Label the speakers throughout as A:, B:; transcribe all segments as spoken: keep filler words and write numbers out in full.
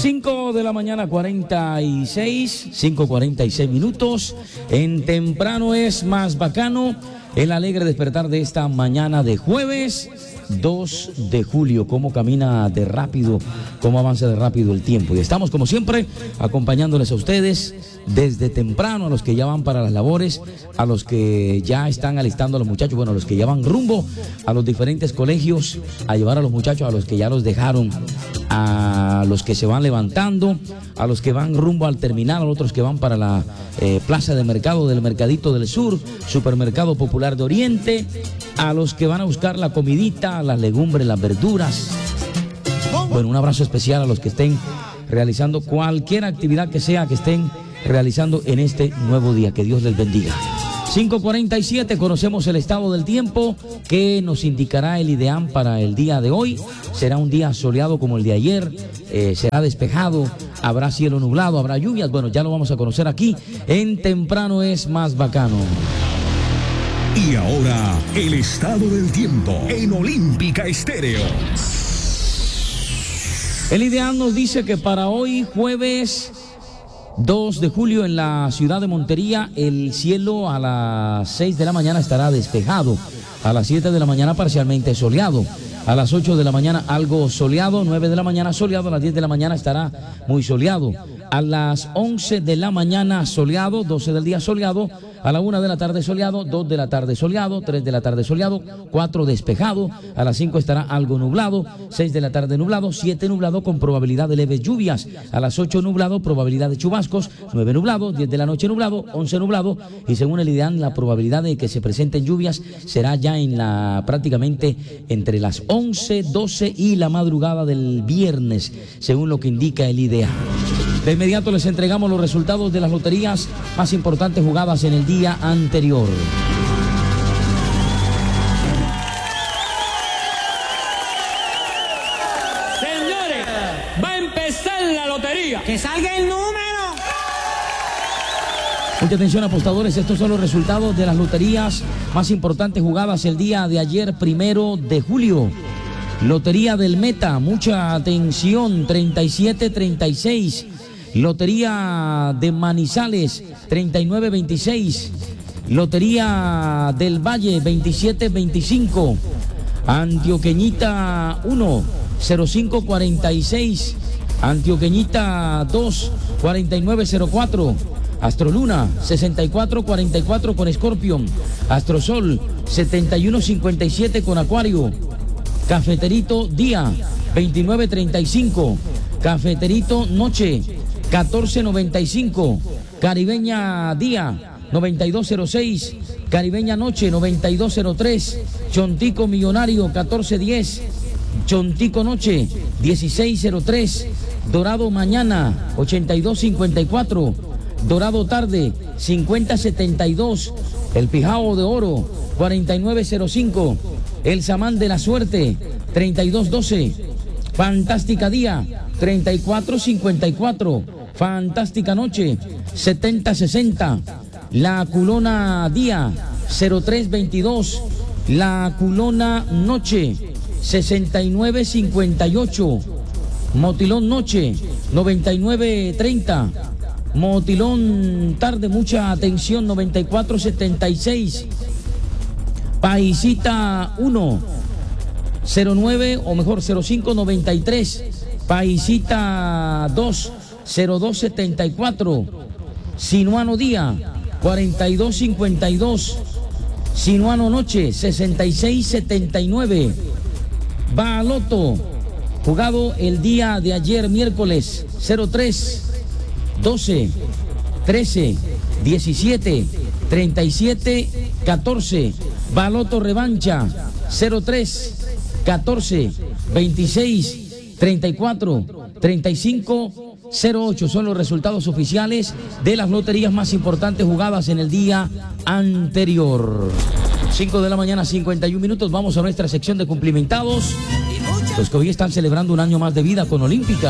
A: cinco de la mañana, cuarenta y seis, cinco cuarenta y seis minutos. En Temprano es más bacano, el alegre despertar de esta mañana de jueves dos de julio. Cómo camina de rápido, cómo avanza de rápido el tiempo. Y estamos, como siempre, acompañándoles a ustedes desde temprano, a los que ya van para las labores, a los que ya están alistando a los muchachos, bueno, a los que ya van rumbo a los diferentes colegios a llevar a los muchachos, a los que ya los dejaron, a los que se van levantando, a los que van rumbo al terminal, a los otros que van para la eh, plaza de mercado del Mercadito del Sur, Supermercado Popular de Oriente, a los que van a buscar la comidita, las legumbres, las verduras. Bueno, un abrazo especial a los que estén realizando cualquier actividad que sea que estén realizando en este nuevo día. Que Dios les bendiga. cinco cuarenta y siete, conocemos el estado del tiempo que nos indicará el IDEAM para el día de hoy. Será un día soleado como el de ayer, eh, será despejado, habrá cielo nublado, habrá lluvias. Bueno, ya lo vamos a conocer aquí en Temprano es más bacano.
B: Y ahora, el estado del tiempo en Olímpica Estéreo.
A: El IDEAM nos dice que para hoy, jueves dos de julio, en la ciudad de Montería, el cielo a las seis de la mañana estará despejado, a las siete de la mañana parcialmente soleado, a las ocho de la mañana algo soleado, nueve de la mañana soleado, a las diez de la mañana estará muy soleado, a las once de la mañana soleado, doce del día soleado, a la una de la tarde soleado, dos de la tarde soleado, tres de la tarde soleado, cuatro despejado, a las cinco estará algo nublado, seis de la tarde nublado, siete nublado con probabilidad de leves lluvias, a las ocho nublado, probabilidad de chubascos, nueve nublado, diez de la noche nublado, once nublado, y según el IDEAM la probabilidad de que se presenten lluvias será ya en la prácticamente entre las once, doce y la madrugada del viernes, según lo que indica el IDEAM. De inmediato les entregamos los resultados de las loterías más importantes jugadas en el día anterior.
C: Señores, va a empezar la lotería.
D: ¡Que salga el número!
A: Mucha atención, apostadores, estos son los resultados de las loterías más importantes jugadas el día de ayer, primero de julio. Lotería del Meta, mucha atención, treinta y siete treinta y seis. Lotería de Manizales, treinta y nueve veintiséis. Lotería del Valle, veintisiete veinticinco. Antioqueñita uno, cero cinco cuarenta y seis. Antioqueñita dos, cuarenta y nueve cero cuatro. Astroluna, sesenta y cuatro cuarenta y cuatro con Scorpion. Astrosol, setenta y uno cincuenta y siete con Acuario. Cafeterito Día, veintinueve treinta y cinco. Cafeterito Noche, catorce noventa y cinco. Caribeña Día, noventa y dos cero seis. Caribeña Noche, noventa y dos cero tres. Chontico Millonario, catorce diez. Chontico Noche, dieciséis cero tres. Dorado Mañana, ochenta y dos cincuenta y cuatro. Dorado Tarde, cincuenta setenta y dos. El Pijao de Oro, cuarenta y nueve cero cinco. El Samán de la Suerte, treinta y dos doce. Fantástica Día, treinta y cuatro cincuenta y cuatro. Fantástica Noche, setenta sesenta. La Culona Día, cero tres veintidós. La Culona Noche, sesenta y nueve cincuenta y ocho. Motilón Noche, noventa y nueve treinta. Motilón Tarde, mucha atención, noventa y cuatro setenta y seis. Paisita uno, cero nueve o mejor cero cinco noventa y tres. Paisita dos, cero dos setenta y cuatro. Sinuano Día, cuarenta y dos cincuenta y dos. Sinuano Noche, sesenta y seis setenta y nueve. Baloto, jugado el día de ayer miércoles, cero tres, doce, trece, diecisiete, treinta y siete, catorce. Baloto Revancha, cero tres, catorce, veintiséis, treinta y cuatro, treinta y cinco, cero ocho. Son los resultados oficiales de las loterías más importantes jugadas en el día anterior. cinco de la mañana, cincuenta y un minutos. Vamos a nuestra sección de cumplimentados. Los que hoy están celebrando un año más de vida con Olímpica.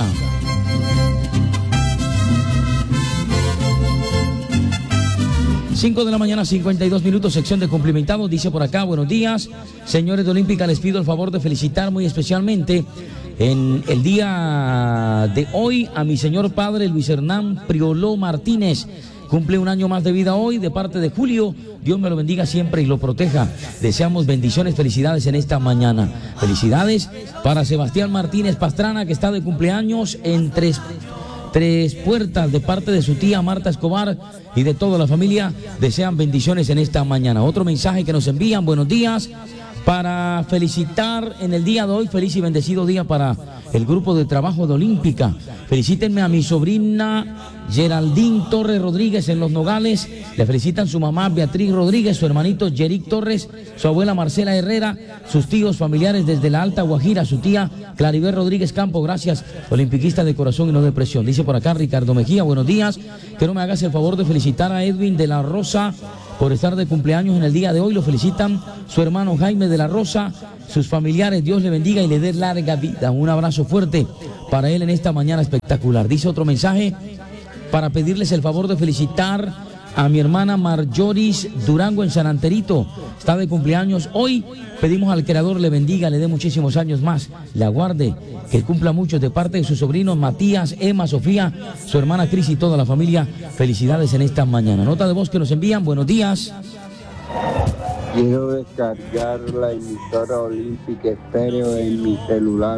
A: cinco de la mañana, cincuenta y dos minutos, sección de cumplimentados. Dice por acá, buenos días, señores de Olímpica, les pido el favor de felicitar muy especialmente en el día de hoy a mi señor padre Luis Hernán Prioló Martínez. Cumple un año más de vida hoy de parte de Julio. Dios me lo bendiga siempre y lo proteja. Deseamos bendiciones, felicidades en esta mañana. Felicidades para Sebastián Martínez Pastrana, que está de cumpleaños en tres, tres puertas, de parte de su tía Marta Escobar y de toda la familia. Desean bendiciones en esta mañana. Otro mensaje que nos envían: buenos días. Para felicitar en el día de hoy, feliz y bendecido día para el grupo de trabajo de Olímpica. Felicítenme a mi sobrina Geraldine Torres Rodríguez en Los Nogales. Le felicitan su mamá Beatriz Rodríguez, su hermanito Yerick Torres, su abuela Marcela Herrera, sus tíos familiares desde la Alta Guajira, su tía Claribel Rodríguez Campo. Gracias, olimpiquista de corazón y no de presión. Dice por acá Ricardo Mejía: buenos días. Que no me hagas el favor de felicitar a Edwin de la Rosa por estar de cumpleaños en el día de hoy. Lo felicitan su hermano Jaime de la Rosa, sus familiares. Dios le bendiga y le dé larga vida. Un abrazo fuerte para él en esta mañana espectacular. Dice otro mensaje para pedirles el favor de felicitar a mi hermana Marjoris Durango en San Anterito. Está de cumpleaños hoy. Pedimos al Creador le bendiga, le dé muchísimos años más, la guarde, que cumpla muchos, de parte de sus sobrinos Matías, Emma, Sofía, su hermana Cris y toda la familia. Felicidades en esta mañana. Nota de voz que nos envían: buenos días.
D: Quiero descargar la emisora Olímpica Estéreo en mi celular.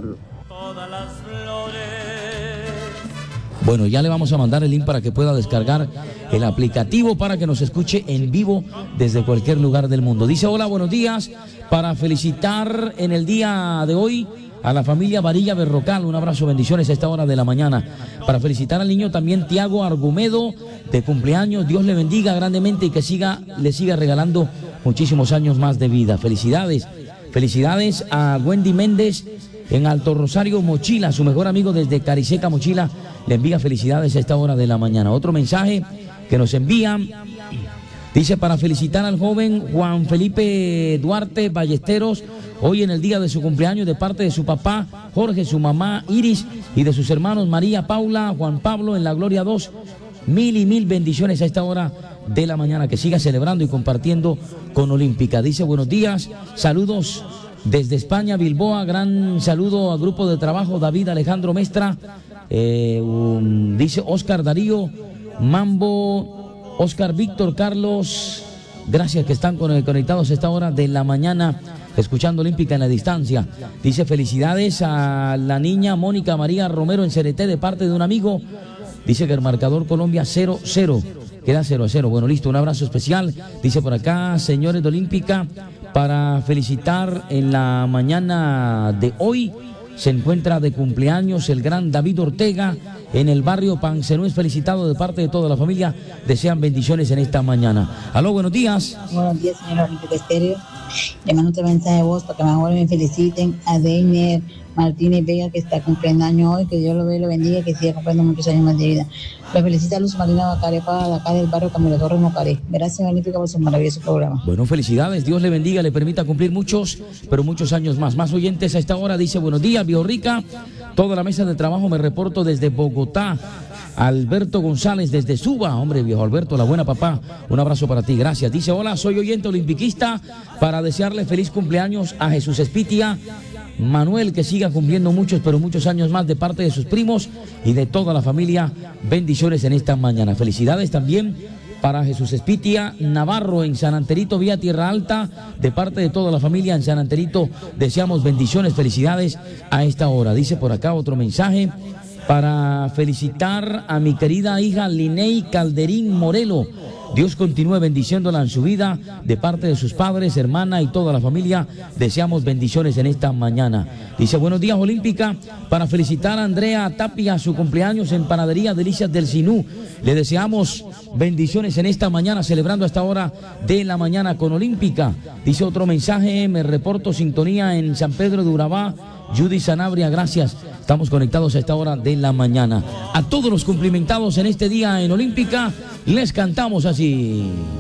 A: Bueno, ya le vamos a mandar el link para que pueda descargar el aplicativo para que nos escuche en vivo desde cualquier lugar del mundo. Dice: hola, buenos días. Para felicitar en el día de hoy a la familia Varilla Berrocal. Un abrazo, bendiciones a esta hora de la mañana. Para felicitar al niño también Tiago Argumedo, de cumpleaños. Dios le bendiga grandemente y que siga, le siga regalando muchísimos años más de vida. Felicidades. Felicidades a Wendy Méndez en Alto Rosario Mochila, su mejor amigo desde Cariseca Mochila. Le envía felicidades a esta hora de la mañana. Otro mensaje que nos envían, dice: para felicitar al joven Juan Felipe Duarte Ballesteros, hoy en el día de su cumpleaños, de parte de su papá Jorge, su mamá Iris y de sus hermanos María Paula, Juan Pablo en la Gloria dos. Mil y mil bendiciones a esta hora de la mañana. Que siga celebrando y compartiendo con Olímpica. Dice: buenos días, saludos desde España, Bilboa. Gran saludo al grupo de trabajo David Alejandro Mestra. Eh, um, dice Oscar Darío Mambo, Oscar Víctor Carlos. Gracias que están conectados a esta hora de la mañana escuchando Olímpica en la distancia. Dice: felicidades a la niña Mónica María Romero en Cereté, de parte de un amigo. Dice que el marcador Colombia cero cero. Queda cero a cero. Bueno, listo, un abrazo especial. Dice por acá, señores de Olímpica, para felicitar en la mañana de hoy, se encuentra de cumpleaños el gran David Ortega en el barrio Pancenú. Es felicitado de parte de toda la familia. Desean bendiciones en esta mañana. Aló, buenos días.
E: Buenos días, señor Olímpica Estéreo. Le mando otro mensaje de voz para que mejor me feliciten a Deiner Martínez Vega, que está cumpliendo año hoy. Que Dios lo vea y lo bendiga, que siga cumpliendo muchos años más de vida. Le felicita a Luz Marina Bacarepa, de acá del barrio Camilo Torres Mocaré. Gracias, Olímpica, por su maravilloso programa.
A: Bueno, felicidades. Dios le bendiga, le permita cumplir muchos, pero muchos años más. Más oyentes a esta hora. Dice: buenos días, Biorrica. Toda la mesa de trabajo, me reporto desde Bogotá. Alberto González desde Suba. Hombre, viejo Alberto, la buena papá. Un abrazo para ti, gracias. Dice: hola, soy oyente olimpiquista, para desearle feliz cumpleaños a Jesús Espitia Manuel, que siga cumpliendo muchos, pero muchos años más, de parte de sus primos y de toda la familia. Bendiciones en esta mañana. Felicidades también para Jesús Espitia Navarro en San Anterito, vía Tierra Alta, de parte de toda la familia en San Anterito. Deseamos bendiciones, felicidades a esta hora. Dice por acá otro mensaje para felicitar a mi querida hija Linei Calderín Morelo. Dios continúe bendiciéndola en su vida, de parte de sus padres, hermana y toda la familia. Deseamos bendiciones en esta mañana. Dice: buenos días, Olímpica, para felicitar a Andrea Tapia, su cumpleaños en Panadería Delicias del Sinú. Le deseamos bendiciones en esta mañana, celebrando a esta hora de la mañana con Olímpica. Dice otro mensaje: me reporto sintonía en San Pedro de Urabá. Judy Sanabria, gracias. Estamos conectados a esta hora de la mañana. A todos los cumplimentados en este día en Olímpica, les cantamos así.